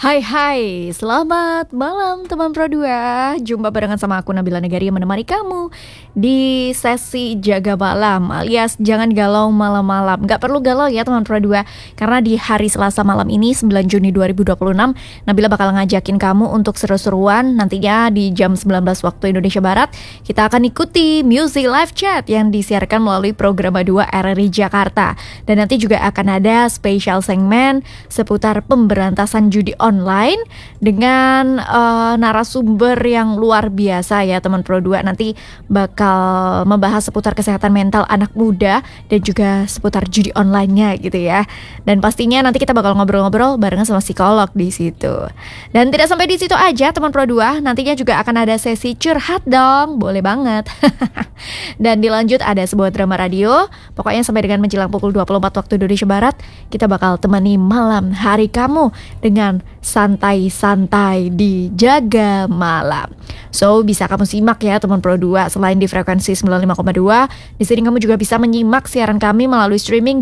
Hai hai, selamat malam teman Pro 2. Jumpa barengan sama aku Nabila Negari yang menemani kamu di sesi Jaga Malam alias jangan galau malam-malam. Gak perlu galau ya teman Pro 2, karena di hari Selasa malam ini 9 Juni 2026 Nabila bakal ngajakin kamu untuk seru-seruan. Nantinya di jam 19 waktu Indonesia Barat kita akan ikuti Music Live Chat yang disiarkan melalui program 2 RRI Jakarta. Dan nanti juga akan ada special segmen seputar pemberantasan judi online dengan narasumber yang luar biasa ya teman Pro 2. Nanti bakal membahas seputar kesehatan mental anak muda dan juga seputar judi online-nya gitu ya. Dan pastinya nanti kita bakal ngobrol-ngobrol barengan sama psikolog di situ. Dan tidak sampai di situ aja teman Pro 2, nantinya juga akan ada sesi curhat dong. Boleh banget. Dan dilanjut ada sebuah drama radio. Pokoknya sampai dengan menjelang pukul 24 waktu Indonesia Barat kita bakal temani malam hari kamu dengan santai-santai di Jaga Malam. So bisa kamu simak ya teman Pro 2, selain di frekuensi 95,2, di sini kamu juga bisa menyimak siaran kami melalui streaming